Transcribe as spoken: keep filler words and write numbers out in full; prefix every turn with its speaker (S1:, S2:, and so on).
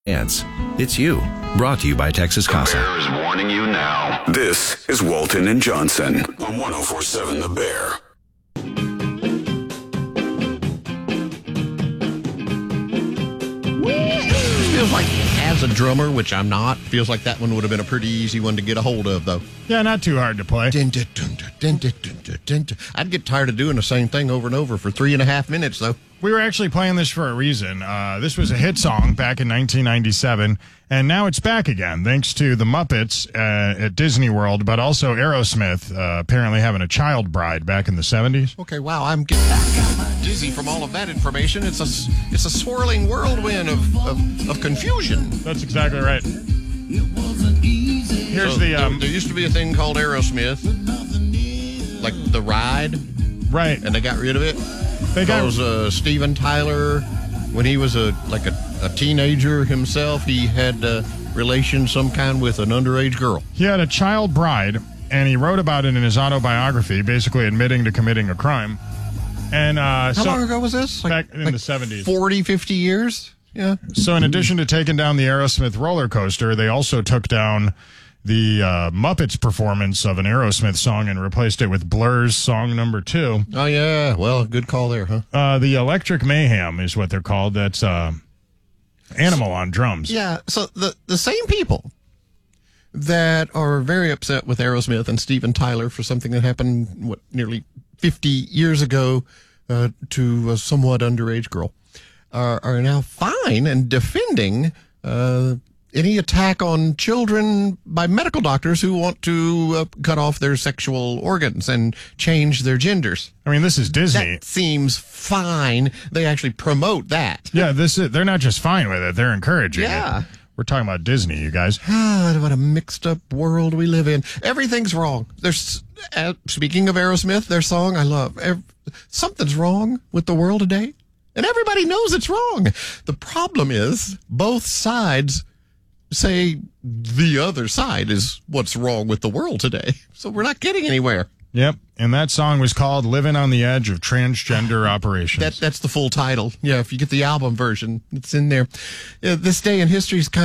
S1: Ants. It's you. Brought to you by Texas Casa.
S2: The Bear is warning you now. This is Walton and Johnson on one oh four point seven The Bear.
S3: Feels like, as a drummer, which I'm not, feels like that one would have been a pretty easy one to get a hold of, though.
S4: Yeah, not too hard to play.
S3: Dun, dun, dun, dun, dun, dun, dun, dun, dun. I'd get tired of doing the same thing over and over for three and a half minutes, though.
S4: We were actually playing this for a reason. Uh, this was a hit song back in nineteen ninety-seven, and now it's back again, thanks to the Muppets uh, at Disney World, but also Aerosmith uh, apparently having a child bride back in the seventies.
S3: Okay, wow, I'm getting dizzy from all of that information. It's a, it's a swirling whirlwind of, of, of confusion.
S4: That's exactly right. Here's
S3: So,
S4: the... Um,
S3: there, there used to be a thing called Aerosmith, like The Ride,
S4: right.
S3: and they got rid of it.
S4: They got...
S3: Because uh, Steven Tyler, when he was a like a, a teenager himself, he had uh, relations some kind with an underage girl.
S4: He had a child bride, and he wrote about it in his autobiography, basically admitting to committing a crime. And uh,
S3: How
S4: so,
S3: long ago was this?
S4: Back in the seventies.
S3: forty, fifty years? Yeah.
S4: So in addition to taking down the Aerosmith roller coaster, they also took down the uh, Muppets performance of an Aerosmith song and replaced it with Blur's song number two.
S3: Oh, yeah. Well, good call there, huh?
S4: Uh, the Electric Mayhem is what they're called. That's uh, Animal on drums.
S3: Yeah. So the, the same people that are very upset with Aerosmith and Steven Tyler for something that happened, what, nearly fifty years ago uh, to a somewhat underage girl are, are now fine and defending uh, any attack on children by medical doctors who want to uh, cut off their sexual organs and change their genders.
S4: I mean, this is Disney.
S3: That seems fine. They actually promote that.
S4: Yeah, this is, they're not just fine with it. They're encouraging
S3: Yeah.
S4: it. We're talking about Disney, you guys.
S3: Ah, what a mixed up world we live in. Everything's wrong. There's, uh, speaking of Aerosmith, their song I love. Ev- something's wrong with the world today, and everybody knows it's wrong. The problem is both sides say the other side is what's wrong with the world today. So we're not getting anywhere.
S4: Yep. And that song was called Living on the Edge of Transgender Operations.
S3: That, that's the full title. Yeah, if you get the album version, it's in there. Uh, this day in history is kind